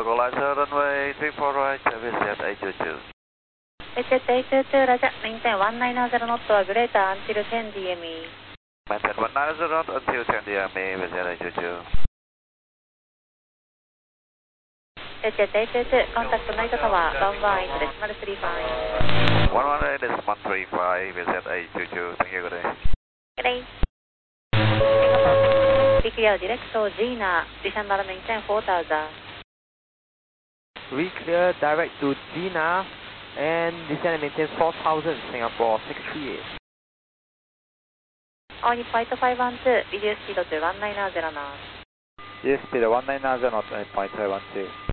Localizer runway 34 right, visit 822. Visit 822, Roger, maintain 1900 knot or greater until 10 DME. Maintain 190 knot until 10 DME, visit 822. Visit 822, contact Night Tower, 118.35. 118.35, visit 822, thank you, good day. Good day. Be clear, direct to Gina, descend and maintain 4000. We clear direct to Gina and descend and maintain 4000, Singapore 638. On flight 512, reduce speed to 190 knots. Reduce speed 190 knots, on flight 512.